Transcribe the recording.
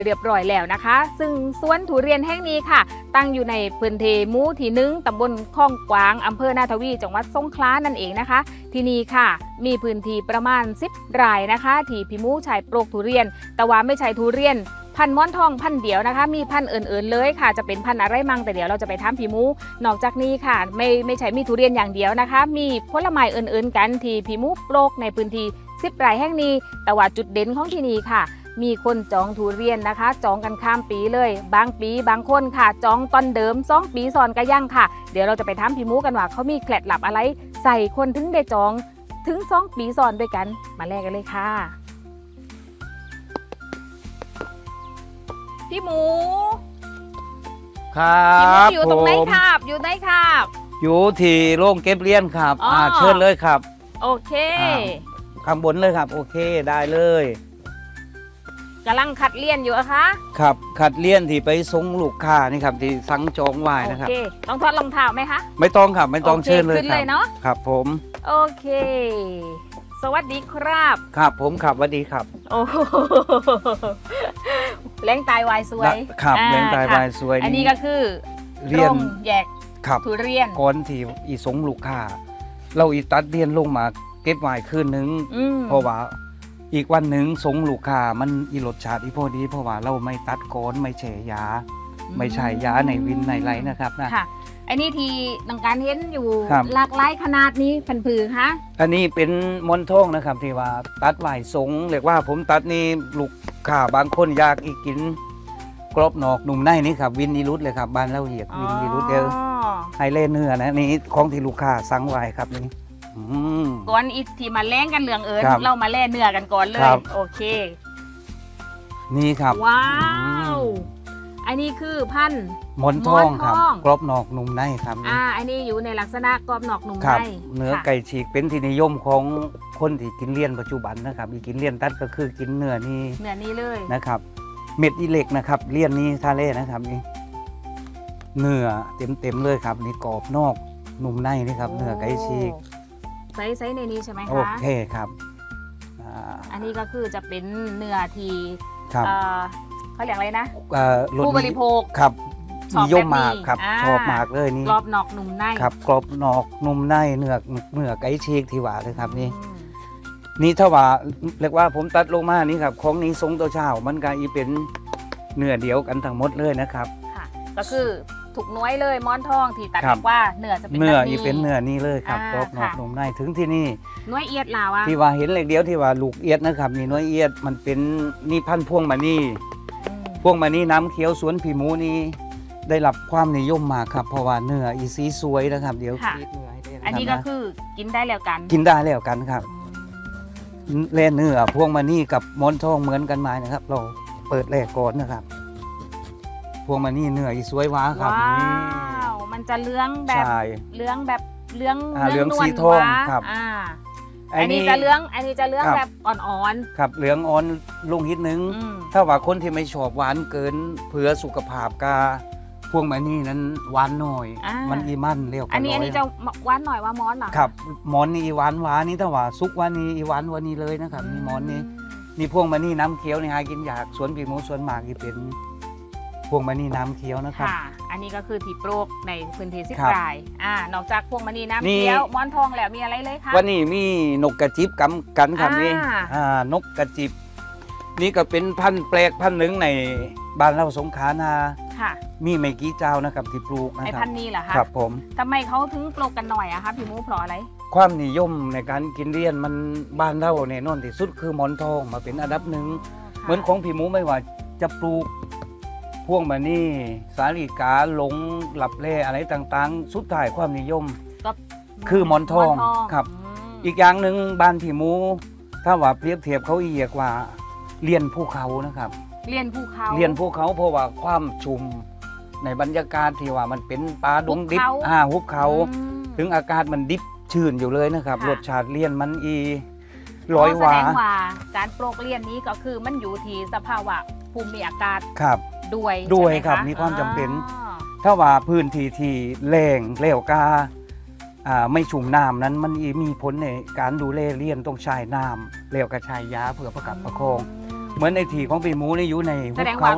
เรียบร้อยแล้วนะคะซึ่งสวนทุเรียนแห่งนี้ค่ะตั้งอยู่ในพื้นที่หมู่ที่1ตำบลคลองกวางอำเภอนาทวีจังหวัดสงขลานั่นเองนะคะที่นี่ค่ะมีพื้นที่ประมาณ10 ไร่นะคะที่พี่หมูใช้ปลูกทุเรียนแต่ว่าไม่ใช่ทุเรียนพันธุ์ม้อนทองพันธุ์เดียวนะคะมีพันธุ์อื่นๆเลยค่ะจะเป็นพันธุ์อะไรมั่งแต่เดี๋ยวเราจะไปถามพี่หมูนอกจากนี้ค่ะไม่ใช่มีทุเรียนอย่างเดียวนะคะมีผลไม้อื่นๆกันที่พี่หมูปลูกในพื้นที่10 ไร่แห่งนี้แต่ว่าจุดเด่นของที่นี่ค่ะมีคนจองทุเรียนนะคะจองกันข้ามปีเลยบางปีบางคนค่ะจองตอนเดิม2 ปีซ้อนก็ยังค่ะเดี๋ยวเราจะไปถามพี่หมูกันว่าเขามีเคล็ดลับอะไรใส่คนถึงได้จองถึง2 ปีซ้อนด้วยกันมาแลกกันเลยค่ะพี่หมูครับพี่หมูอยู่ตรงไหนครับอยู่ไหนครับอยู่ที่โรงเก็บเลี้ยนครับอ๋อเชิญเลยครับโอเคข้างบนเลยครับโอเคได้เลยกำลังคัดเลี่ยนอยู่อะคะครับขัดเลี้ยนที่ไปส่งลูกค้านี่ครับที่สั่งจองไว้โอนะครับเคต้องถอดรองเท้าไหมคะไม่ต้องครับไม่ต้องโอเคเชิญเลยขึ้นครัเลยเนอะครับผมโอเค สวัสดีครับครับผมครับสวัสดีครับโอ้โหเล้งตายวายสวยครับอ่เลี้ยงตายค่ะวายสวยอันนี้ก็คือเลี้ยนโรงแยกครับทุเรียนก่อนที่อีส่งลูกค้าเราอีตัดเลี้ยนลงมาเก็บไว้คืนนึง เพราะว่าอีกวันหนึ่งส่งลูกค้ามันอีรสชาติอีพอดีเพราะว่าเราไม่ตัดก้อนไม่แช่ยา ไม่ใช่ยาในวินในไรนะครับนะค่ะอันนี้ที่ต้องการเห็นอยู่ครับหลากหลายขนาดนี้พันผือคะอันนี้เป็นมอนทองนะครับที่ว่าตัดไหวสงเรียกว่าผมตัดนี่ลูกค้าบางคนอยากอีกกินกรอบนอกหนุ่มในนี่ครับวินนิรุตเลยครับบ้านเราเรียกวินนิรุตเดียวไฮเล่เนื้อนะนี่ของที่ลูกค้าสั่งไว้ครับนี่อืมก่อนอีกที่มาแล้งกันเหลืองเอิญครับเรามาแล่เนื้อกันก่อนเลครัยบโอเคนี่ครับว้าวอืมอันนี้คือพันธุ์มอนทองครับหมอนทองกรอบนอกหนุ่มในครับนี่อันนี้อยู่ในลักษณะกรอบนอกนุ่มครับในเนื้อค่ะไก่ฉีกเป็นที่นิยมของคนที่กินเลี้ยนปัจจุบันนะครับอีกินเลี้ยนตัดก็คือกินเนื้อนี่เนื้อนี้เลยนะครับ เม็ดอีเล็กนะครับเลี้ยนนี้ทาเล่นะครับนี่เนื้อเต็มเลยครับนี่กรอบนอกนุ่มในนี่ครับเนื้อไก่ฉีกไซส์ในนี้ใช่ไหมโอคะเคครับอ่าอันนี้ก็คือจะเป็นเนื้อที่ครับเขาเรียกอะไรนะรสผู้บริโภคครับชอบนิยมมากครับแบบนี้ชอบมากเลยนี่กรอบนอกนุ่มในครับกรอบนอกนุ่มในเนื้อไก่ฉีกที่ว่าเลยครับนี่อืมนี่ถ้าว่าเรียกว่าผมตัดลงมานี่ครับของนี้ทรงตัวเช้ามันก็อีเป็นเนื้อเดียวกันทั้งหมดเลยนะครับค่ะ ก็คือถูกน้อยเลยม้อนทองที่ตัดครับว่าเนื้อจะเป็นเนื้อแบบอีเป็นเนื้อนี้เลยครับอ่ากรอบนอกค่ะนุ่มในถึงที่นี่น้อยเอียดลาวะที่ว่าเห็นเล็กเดียวที่ว่าลูกเอียดนะครับนี่น้อยเอียดมันเป็นนี่พันธุ์พวงมานี่อืมพวงมานี่น้ำเขียวสวนผีหมูนี่ได้รับความนิยมมากครับเพราะว่าเนื้ออีสีสวยนะครับเดี๋ยวค่ะคิดเนื้อให้ได้ะอันนี้คก็รับะคือกินได้แล้วกันกินได้แล้วกันครับอืมเล่นเนื้อพวงมานี่กับหมอนทองเหมือนกันไหมนะครับ เราเปิดแรกก่อนนะครับ พวงมานี่เนื้ออีสวยว้าครับว้านี่ว มันจะเหลื้องแบบใช่เหลื้องแบบเหลื้องเหลืองนวลสีทองว้าครับอันนี้จะเหลื้องอันนี้จะเหลื้องครับแบบอ่อนครับเหลืองอ่อนลงฮิตนึงๆอืมถ้าว่าคนที่ไม่ชอบหวานเกินเพื่อสุขภาพกาพวงมานี่นั้นหวานหน่อย มันอีมันเรียวกัอันนี้ร้ยจะหวานหน่อยว่าม้อนเหรอครับหมอนนี่อีหวานนี่ถ้าว่าซุกหวานนี่อีหวานวันนี้เลยนะครับนี่หมอนนี่นี่พวงมานี่น้ำเขียวนี่หากินยากสวนผีหมูสวนหมากที่เป็นพวงมานี่น้ำเขียวนะครับค่ะ อันนี้ก็คือที่ปลูกในพื้นที่สิบครับไร่นอกจากพวงมณีน้ำนี่เขียวม้อนทองแล้วมีอะไรเลยคะวันนี้มีนกกระจิบกันครับนี่ นกกระจิบ นี่ก็เป็นพันธุ์แปลกพันธุ์หนึ่งในบ้านเราสงขลานาค่ะมีไม่กี่เจ้านะครับที่ปลูกนะไอครัพับนธุ์นี้เหรอคะครับผมทำไมเขาถึงปลูกกันหน่อยอะคะพี่หมูเพราะอะไรความนิยมในการกินเรียนมันบ้านเราเนี่ยนอนที่สุดคือหมอนทองมาเป็นอันดับหนึ่ง เหมือนของพี่หมูไม่ว่าจะปลูกพวงมานี่สาลิกาหลงหลับแล่อะไรต่างๆ สุดท้ายความนิยมก็คือหมอนทองครับมอีกอย่างหนึ่งบ้านพี่หมู ถ้าว่าเปรียบเทียบเขาอีกว่าเลียนภูเขานะครับเรียนภูเขาเลียนภูเขาเพราะว่าความชุ่มในบรรยากาศที่ว่ามันเป็นป่าดงดิบหุบเขาอืมถึงอากาศมันดิบชื้นอยู่เลยนะครับค่ะรสชาติเลียนมันอีร้อยแสหวาดงว่าการปลูกเรียนนี้ก็คือมันอยู่ที่สภาวะภูมิอากาศครับด้วยด้วยใช่ไหครับะมีความจำเป็นอ๋อถ้าว่าพื้นที่ที่แรงเลี้ยวกาไม่ชุ่มน้ำนั้นมันมีผลในการดูแลเลี้ยนต้องใช้น้ำเลี้ยวกระชายยาเพื่อประกับประคอง เหมือนในที่ของปีหมูนี่อยู่ในแสหุบดงเขา